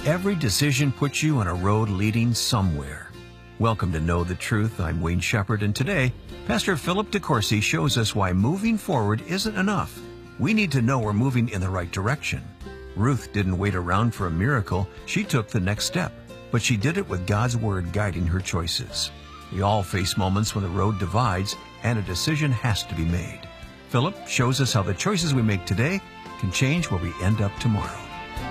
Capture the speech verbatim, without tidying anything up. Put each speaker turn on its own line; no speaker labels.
Every decision puts you on a road leading somewhere. Welcome to Know the Truth. I'm Wayne Shepherd, and today, Pastor Philip DeCourcy shows us why moving forward isn't enough. We need to know we're moving in the right direction. Ruth didn't wait around for a miracle. She took the next step, but she did it with God's Word guiding her choices. We all face moments when the road divides and a decision has to be made. Philip shows us how the choices we make today can change where we end up tomorrow.